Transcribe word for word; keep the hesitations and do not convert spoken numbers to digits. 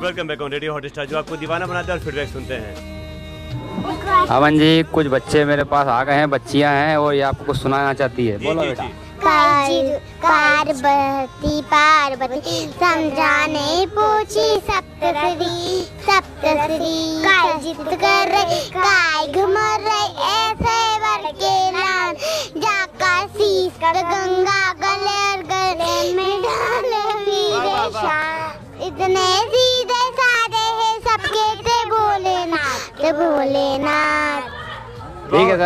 Welcome back on radio Hotstar, जो आपको दीवाना बनाते हैं और फीडबैक सुनते हैं। अमन जी, कुछ बच्चे मेरे पास आ गए हैं, बच्चियां हैं और ये आपको कुछ सुनाना चाहती है। बोलो बेटा। पार्वती पार्वती समझाने पूछी सप्तश्री सप्तश्री काय जिद कर रहे काय घुमर रहे ऐसे वर के लाल जाकर शीश कर गंगा गले और गले में डाले वीरे शान इतने सीधे साधे हैं सबके ते भोलेनाथ ते भोलेनाथ। ठीक है।